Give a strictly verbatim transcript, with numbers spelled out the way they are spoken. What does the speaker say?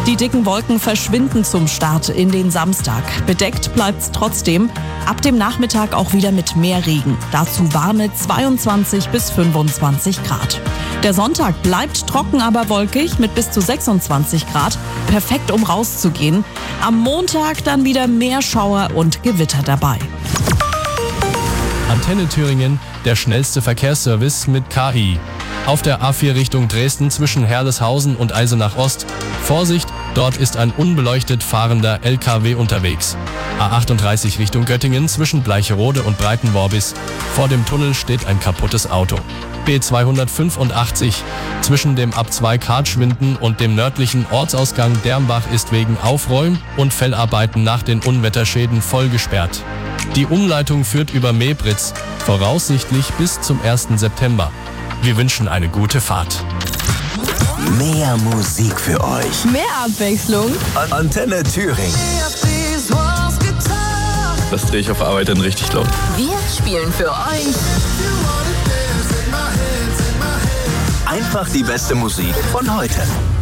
Die dicken Wolken verschwinden zum Start in den Samstag. Bedeckt bleibt's trotzdem. Ab dem Nachmittag auch wieder mit mehr Regen. Dazu warme zweiundzwanzig bis fünfundzwanzig Grad. Der Sonntag bleibt trocken, aber wolkig mit bis zu sechsundzwanzig Grad. Perfekt, um rauszugehen. Am Montag dann wieder mehr Schauer und Gewitter dabei. Antenne Thüringen, der schnellste Verkehrsservice mit K I. Auf der A vier Richtung Dresden zwischen Herleshausen und Eisenach Ost. Vorsicht, dort ist ein unbeleuchtet fahrender L K W unterwegs. A achtunddreißig Richtung Göttingen zwischen Bleicherode und Breitenworbis. Vor dem Tunnel steht ein kaputtes Auto. B zweihundertfünfundachtzig zwischen dem Ab zwei Kartschwinden und dem nördlichen Ortsausgang Dermbach ist wegen Aufräum- und Fellarbeiten nach den Unwetterschäden voll gesperrt. Die Umleitung führt über Mebritz, voraussichtlich bis zum ersten September. Wir wünschen eine gute Fahrt. Mehr Musik für euch. Mehr Abwechslung. Antenne Thüringen. Das drehe ich auf Arbeit dann richtig laut. Wir spielen für euch Einfach die beste Musik von heute.